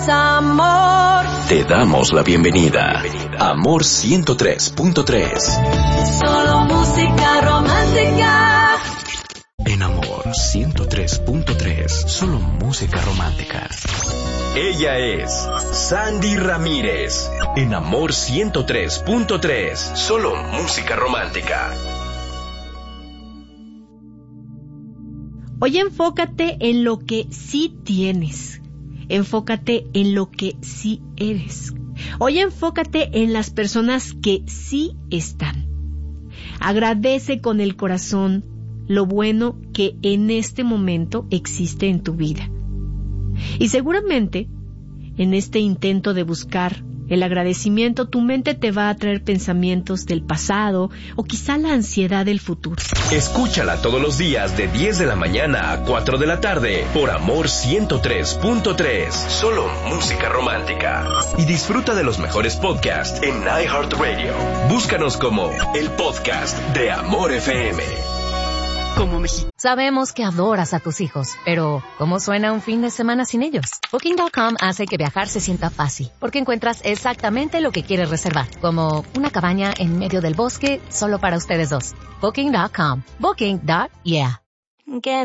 Amor. Te damos la bienvenida. Amor 103.3. Solo música romántica. En Amor 103.3, solo música romántica. Ella es Sandy Ramírez. En Amor 103.3, solo música romántica. Hoy enfócate en lo que sí tienes. Enfócate en lo que sí eres. Hoy enfócate en las personas que sí están. Agradece con el corazón lo bueno que en este momento existe en tu vida. Y seguramente, en este intento de buscar el agradecimiento, tu mente te va a traer pensamientos del pasado o quizá la ansiedad del futuro. Escúchala todos los días de 10 de la mañana a 4 de la tarde por Amor 103.3, solo música romántica. Y disfruta de los mejores podcasts en iHeartRadio. Búscanos como el podcast de Amor FM. Como mexicano. Sabemos que adoras a tus hijos, pero ¿cómo suena un fin de semana sin ellos? Booking.com hace que viajar se sienta fácil, porque encuentras exactamente lo que quieres reservar, como una cabaña en medio del bosque solo para ustedes dos. Booking.com. Booking.yeah.